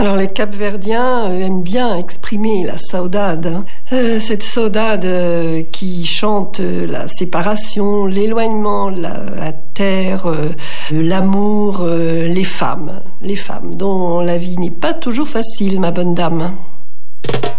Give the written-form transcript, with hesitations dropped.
Alors les Capverdiens aiment bien exprimer la saudade, cette saudade qui chante la séparation, l'éloignement, la terre, l'amour, les femmes dont la vie n'est pas toujours facile, ma bonne dame.